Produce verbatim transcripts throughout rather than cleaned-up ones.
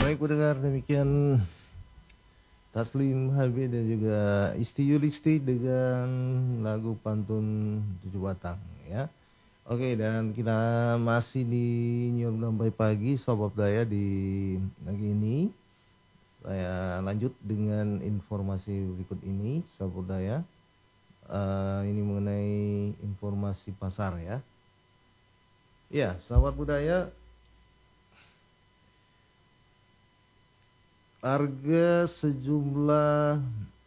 Baik pendengar, demikian Taslim Habib dan juga Isti Yulisti dengan lagu pantun Tujuh Batang ya. Oke, dan kita masih di Nyium Sampai Pagi Sobat Daya di pagi ini. Saya lanjut dengan informasi berikut ini Sobat Daya. Uh, ini mengenai informasi pasar ya. Ya, sahabat budaya, harga sejumlah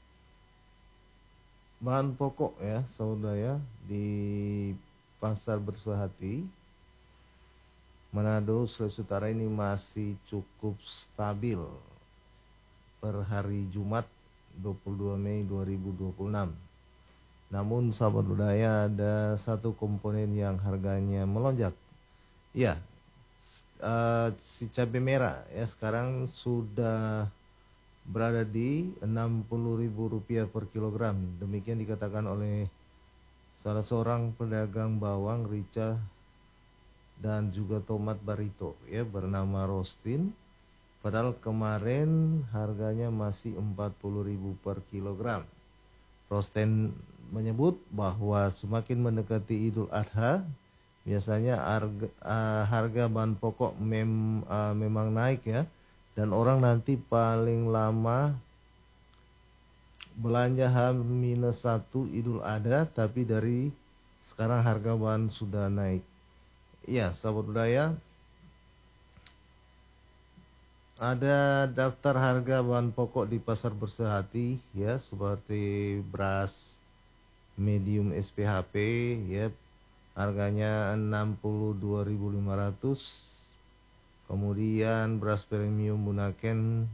bahan pokok ya saudara di pasar Bersehati Manado, Sulawesi Utara ini masih cukup stabil per hari Jumat dua puluh dua Mei dua ribu dua puluh enam. Namun sahabat budaya, ada satu komponen yang harganya melonjak. Ya, uh, si cabai merah ya sekarang sudah berada di enam puluh ribu rupiah per kilogram. Demikian dikatakan oleh salah seorang pedagang bawang rica dan juga tomat barito ya bernama Rostin. Padahal kemarin harganya masih empat puluh ribu per kilogram. Rostin menyebut bahwa semakin mendekati Idul Adha, biasanya harga, uh, harga bahan pokok mem, uh, memang naik ya. Dan orang nanti paling lama belanja H minus satu Idul Adha, tapi dari sekarang harga bahan sudah naik. Ya, sahabat budaya, ada daftar harga bahan pokok di pasar Bersehati ya, seperti beras medium S P H P ya, harganya enam puluh dua ribu lima ratus. Kemudian beras premium Bunaken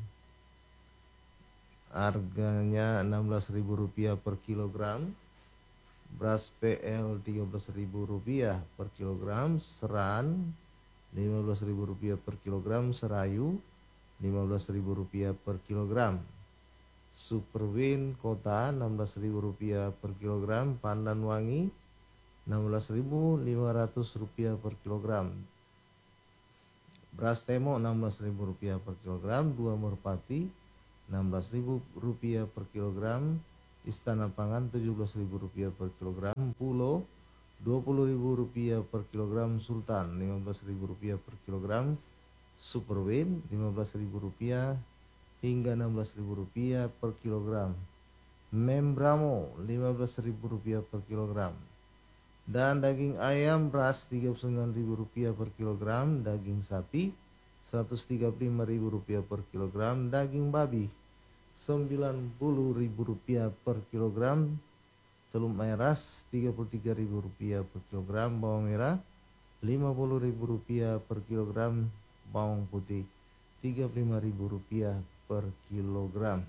harganya enam belas ribu rupiah per kilogram. Beras P L tiga belas ribu rupiah per kilogram. Seran lima belas ribu rupiah per kilogram. Serayu lima belas ribu rupiah per kilogram. Superwin Kota enam belas ribu rupiah per kilogram. Pandan Wangi enam belas ribu lima ratus rupiah per kilogram. Beras Temo enam belas ribu rupiah per kilogram. Dua Merpati enam belas ribu rupiah per kilogram. Istana Pangan tujuh belas ribu rupiah per kilogram. Pulo dua puluh ribu rupiah per kilogram. Sultan lima belas ribu rupiah per kilogram. Superwin lima belas ribu rupiah hingga enam belas ribu rupiah per kilogram. Membramo lima belas ribu rupiah per kilogram. Dan daging ayam beras tiga puluh sembilan ribu rupiah per kilogram. Daging sapi seratus tiga puluh lima ribu rupiah per kilogram. Daging babi sembilan puluh ribu rupiah per kilogram. Telur mayras tiga puluh tiga ribu rupiah per kilogram. Bawang merah lima puluh ribu rupiah per kilogram. Bawang putih tiga puluh lima ribu rupiah per kilogram.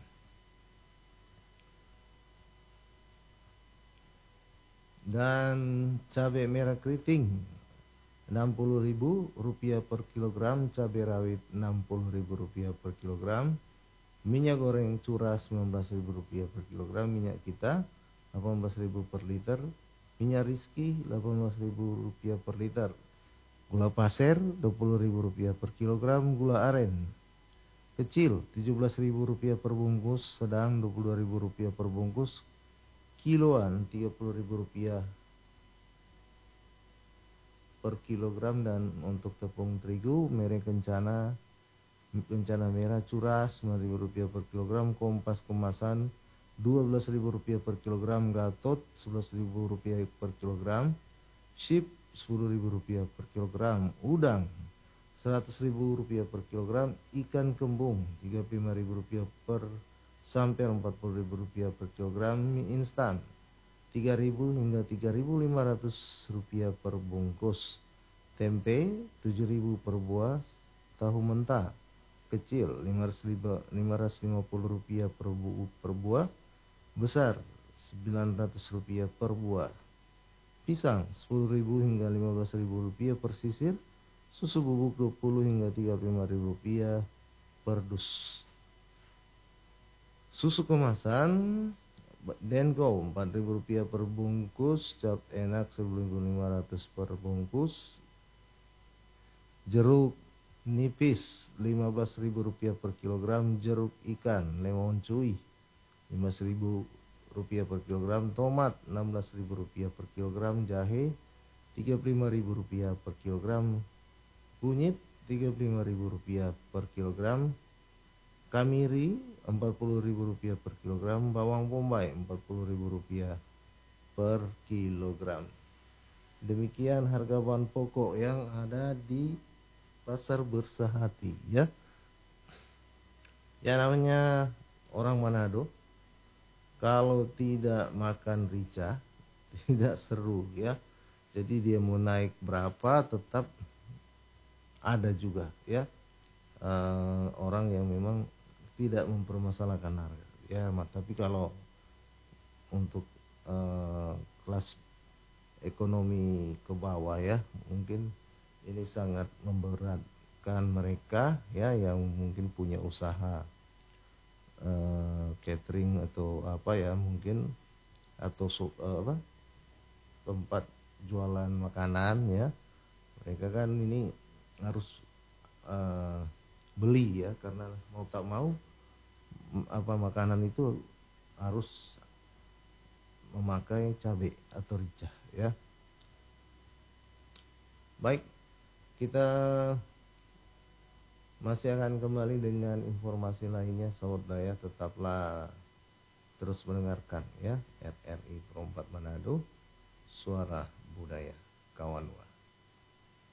Dan cabai merah keriting enam puluh ribu rupiah per kilogram. Cabai rawit enam puluh ribu rupiah per kilogram. Minyak goreng curah sembilan belas ribu rupiah per kilogram. Minyak kita delapan belas ribu per liter. Minyak Rizky delapan belas ribu rupiah per liter. Gula pasir dua puluh ribu rupiah per kilogram. Gula aren kecil tujuh belas ribu rupiah per bungkus. Sedang dua puluh dua ribu rupiah per bungkus. Kiloan tiga puluh ribu rupiah per kilogram. Dan untuk tepung terigu merek Kencana Kencana merah curah sembilan ribu rupiah per kilogram. Kompas kemasan dua belas ribu rupiah per kilogram. Gatot sebelas ribu rupiah per kilogram. Ship sepuluh ribu rupiah per kilogram. Udang seratus ribu rupiah per kilogram. Ikan kembung tiga puluh lima ribu rupiah per sampai empat puluh ribu rupiah per kilogram. Mie instan tiga ribu hingga tiga ribu lima ratus rupiah per bungkus. Tempe tujuh ribu per buah. Tahu mentah kecil lima ratus lima puluh rupiah per, bu, per buah. Besar sembilan ratus rupiah per buah. Pisang sepuluh ribu hingga lima belas ribu rupiah per sisir. Susu bubuk dua puluh hingga tiga puluh lima ribu rupiah per dus. Susu kemasan Denko empat ribu rupiah per bungkus. Cap enak seribu lima ratus per bungkus. Jeruk nipis lima belas ribu rupiah per kilogram, jeruk ikan lemon cuy lima belas ribu rupiah per kilogram, tomat enam belas ribu rupiah per kilogram, jahe tiga puluh lima ribu rupiah per kilogram, kunyit tiga puluh lima ribu rupiah per kilogram, kamiri empat puluh ribu rupiah per kilogram, bawang bombay empat puluh ribu rupiah per kilogram. Demikian harga bahan pokok yang ada di pasar Bersahati ya. Ya namanya orang Manado kalau tidak makan rica tidak seru ya. Jadi dia mau naik berapa tetap ada juga ya uh, orang yang memang tidak mempermasalahkan harga ya. Tapi kalau untuk uh, kelas ekonomi ke bawah ya mungkin ini sangat memberatkan mereka ya yang mungkin punya usaha uh, catering atau apa ya mungkin atau uh, apa tempat jualan makanan ya. Mereka kan ini harus uh, beli ya karena mau tak mau apa makanan itu harus memakai cabai atau rica ya. Baik, kita masih akan kembali dengan informasi lainnya. Sahabat Daya, tetaplah terus mendengarkan ya R R I Pro empat Manado, suara budaya kawan.